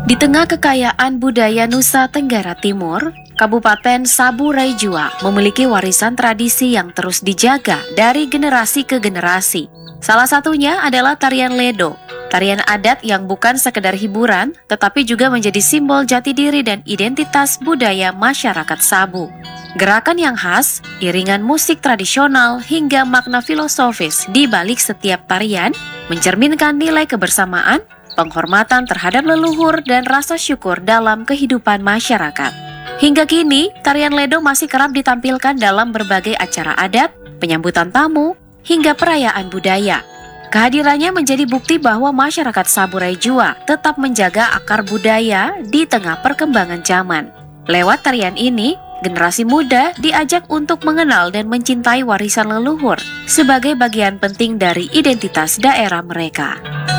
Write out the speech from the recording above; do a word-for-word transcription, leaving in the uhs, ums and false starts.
Di tengah kekayaan budaya Nusa Tenggara Timur, Kabupaten Sabu Rai Jua memiliki warisan tradisi yang terus dijaga dari generasi ke generasi. Salah satunya adalah tarian Ledo, tarian adat yang bukan sekedar hiburan, tetapi juga menjadi simbol jati diri dan identitas budaya masyarakat Sabu. Gerakan yang khas, iringan musik tradisional, hingga makna filosofis di balik setiap tarian mencerminkan nilai kebersamaan, penghormatan terhadap leluhur, dan rasa syukur dalam kehidupan masyarakat. Hingga kini, tarian Ledo masih kerap ditampilkan dalam berbagai acara adat, penyambutan tamu, hingga perayaan budaya. Kehadirannya menjadi bukti bahwa masyarakat Sabu Rai Jua tetap menjaga akar budaya di tengah perkembangan zaman. Lewat tarian ini, generasi muda diajak untuk mengenal dan mencintai warisan leluhur sebagai bagian penting dari identitas daerah mereka.